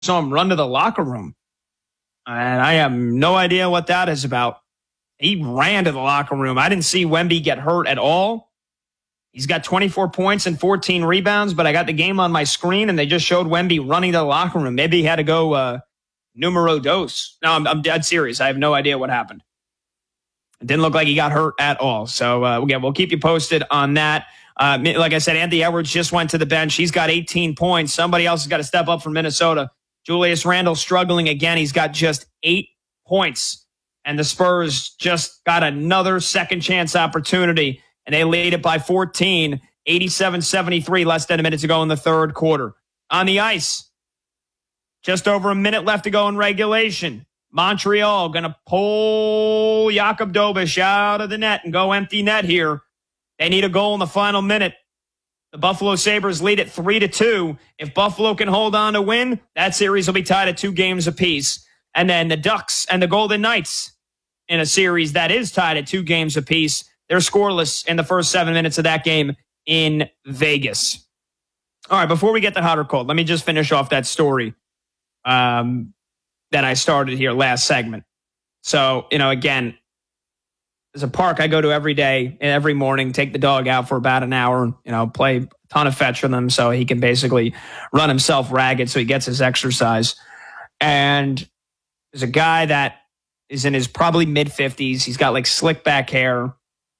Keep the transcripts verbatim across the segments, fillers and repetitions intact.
saw him run to the locker room. And I have no idea what that is about. He ran to the locker room. I didn't see Wemby get hurt at all. He's got twenty-four points and fourteen rebounds, but I got the game on my screen, and they just showed Wemby running to the locker room. Maybe he had to go uh, numero dos. No, I'm, I'm dead serious. I have no idea what happened. It didn't look like he got hurt at all. So, uh, again, we'll keep you posted on that. Uh, like I said, Anthony Edwards just went to the bench. He's got eighteen points. Somebody else has got to step up for Minnesota. Julius Randle struggling again. He's got just eight points. And the Spurs just got another second chance opportunity. And they lead it by fourteen, eighty-seven seventy-three, less than a minute to go in the third quarter. On the ice, just over a minute left to go in regulation. Montreal going to pull Jakub Dobiš out of the net and go empty net here. They need a goal in the final minute. The Buffalo Sabres lead it three to two. If Buffalo can hold on to win, that series will be tied at two games apiece. And then the Ducks and the Golden Knights in a series that is tied at two games apiece. They're scoreless in the first seven minutes of that game in Vegas. All right, before we get to hot or cold, let me just finish off that story um, that I started here last segment. So, you know, again, there's a park I go to every day, every morning, take the dog out for about an hour, you know, play a ton of fetch with him so he can basically run himself ragged so he gets his exercise. And there's a guy that is in his probably mid-fifties. He's got like slick back hair,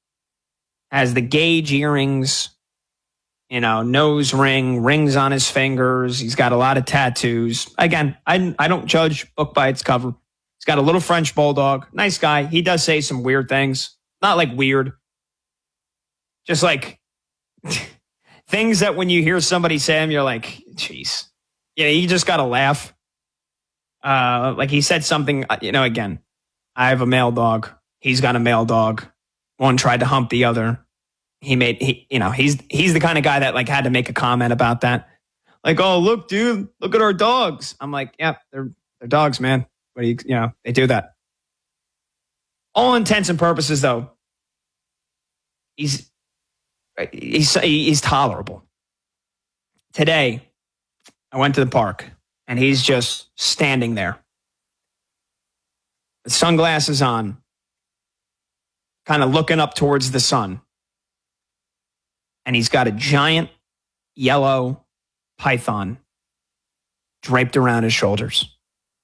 has the Gauge earrings, you know, nose ring, rings on his fingers. He's got a lot of tattoos. Again, I, I don't judge book by its cover. He's got a little French bulldog. Nice guy. He does say some weird things. Not like weird. Just like things that when you hear somebody say them, you're like, jeez. Yeah, you just got to laugh. Uh, like he said something, you know, again, I have a male dog. He's got a male dog. One tried to hump the other. He made, he, you know, he's he's the kind of guy that like had to make a comment about that. Like, oh, look, dude, look at our dogs. I'm like, yeah, they're they're dogs, man. But you, you know, they do that. All intents and purposes, though, he's he's he's tolerable. Today, I went to the park, and he's just standing there, with sunglasses on, kind of looking up towards the sun. And he's got a giant yellow python draped around his shoulders.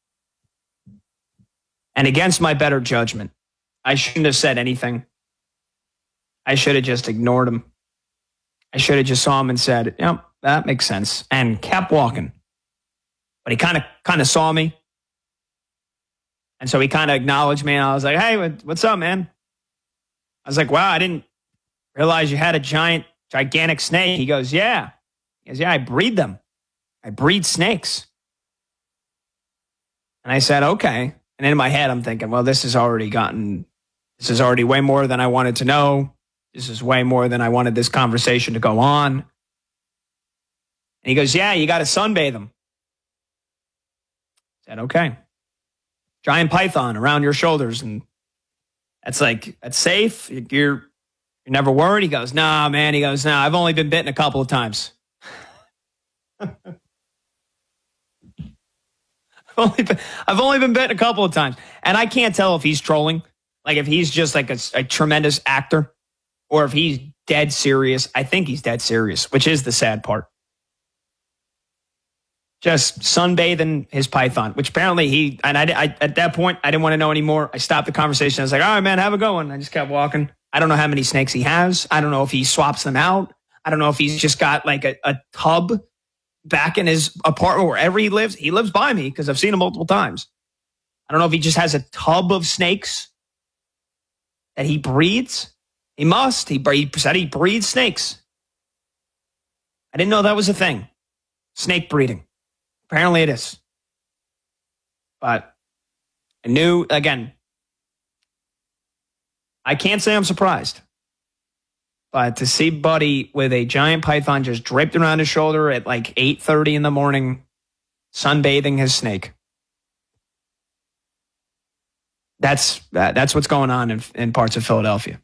And against my better judgment, I shouldn't have said anything. I should have just ignored him. I should have just saw him and said, yep, that makes sense, and kept walking. But he kind of kind of saw me. And so he kind of acknowledged me, and I was like, hey, what's up, man? I was like, wow, I didn't realize you had a giant, gigantic snake. He goes, yeah. He goes, yeah, I breed them. I breed snakes. And I said, okay. And in my head, I'm thinking, well, this has already gotten, this is already way more than I wanted to know. This is way more than I wanted this conversation to go on. And he goes, yeah, you got to sunbathe them. I said, okay. Giant python around your shoulders. And that's like, that's safe. You're, you're never worried. He goes, nah, man. He goes, nah, I've only been bitten a couple of times. I've only, been, I've only been bitten a couple of times. And I can't tell if he's trolling, like if he's just like a, a tremendous actor, or if he's dead serious. I think he's dead serious, which is the sad part. Just sunbathing his python, which apparently he, and I, I at that point, I didn't want to know anymore. I stopped the conversation. I was like, all right, man, have a good one. I just kept walking. I don't know how many snakes he has. I don't know if he swaps them out. I don't know if he's just got like a, a tub back in his apartment, wherever he lives. He lives by me because I've seen him multiple times. I don't know if he just has a tub of snakes that he breeds. He must. He, he said he breeds snakes. I didn't know that was a thing. Snake breeding. Apparently it is. But I knew, again, I can't say I'm surprised. But to see Buddy with a giant python just draped around his shoulder at like eight thirty in the morning, sunbathing his snake. That's that, that's what's going on in, in parts of Philadelphia.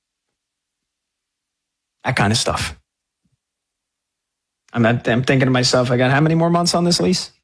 That kind of stuff. I'm, I'm thinking to myself, I got how many more months on this lease?